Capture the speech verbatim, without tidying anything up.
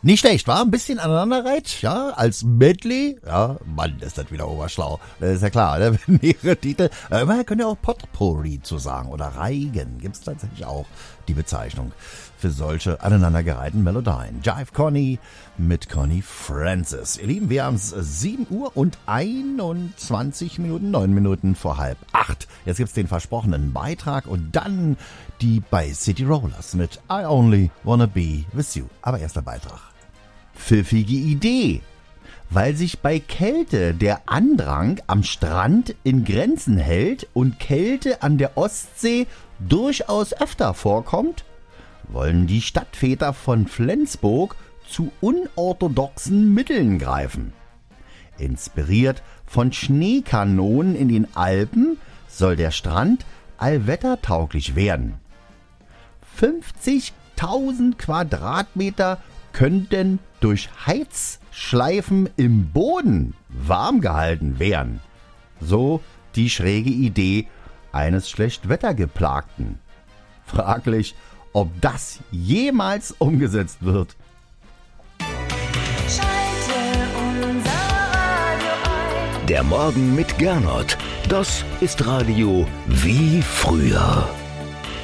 Nicht schlecht, war ein bisschen aneinanderreiht, ja, als Medley. Ja, Mann, ist das wieder oberschlau. Das ist ja klar, ne? Mehrere Titel. Äh, man könnte ja auch Potpourri zu sagen oder Reigen. Gibt's tatsächlich auch die Bezeichnung für solche aneinandergereihten Melodien. Jive Connie mit Connie Francis. Ihr Lieben, wir haben es sieben Uhr und einundzwanzig Minuten, neun Minuten vor halb acht. Jetzt gibt's den versprochenen Beitrag und dann die Bay City Rollers mit I Only Wanna Be With You. Aber erst der Beitrag. Pfiffige Idee. Weil sich bei Kälte der Andrang am Strand in Grenzen hält und Kälte an der Ostsee durchaus öfter vorkommt, wollen die Stadtväter von Flensburg zu unorthodoxen Mitteln greifen. Inspiriert von Schneekanonen in den Alpen soll der Strand allwettertauglich werden. fünfzigtausend Quadratmeter könnten durch Heizschleifen im Boden warm gehalten werden. So die schräge Idee eines Schlechtwettergeplagten. Fraglich, ob das jemals umgesetzt wird. Schalte unser Radio ein. Der Morgen mit Gernot. Das ist Radio wie früher.